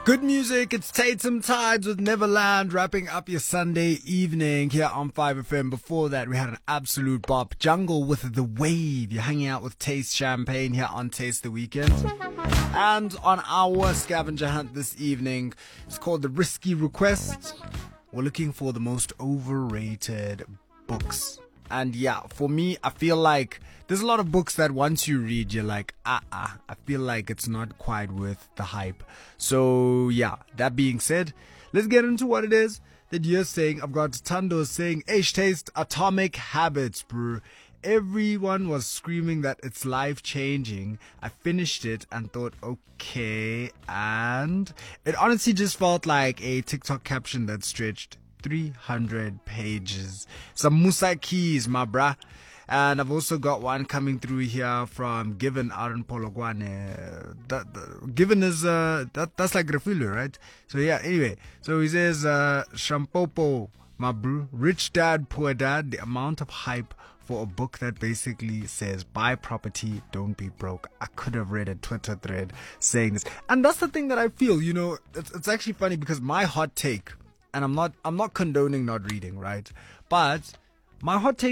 Good music, it's Tatum Tides with Neverland, wrapping up your Sunday evening here on 5FM. Before that, we had an absolute bop. Jungle with The Wave. You're hanging out with Taste Champagne here on Taste the Weekend. And on our scavenger hunt this evening, it's called The Risky Request. We're looking for the most overrated books. And yeah, for me, I feel like there's a lot of books that once you read, you're like, I feel like it's not quite worth the hype. So yeah, that being said, let's get into what it is that you're saying. I've got Tando saying, Taste Atomic Habits, bro. Everyone was screaming that it's life-changing. I finished it and thought, okay. And it honestly just felt like a TikTok caption that stretched 300 pages. Some Musa keys, my bruh. And I've also got one coming through here from Given Aaron Pologwane. Given is that's like Refilo, right? So yeah, anyway. So he says Shampopo, my bro, Rich Dad, Poor Dad, the amount of hype for a book that basically says buy property, don't be broke. I could have read a Twitter thread saying this. And that's the thing that I feel, you know, it's actually funny because my hot take, and I'm not condoning not reading, right? But my hot take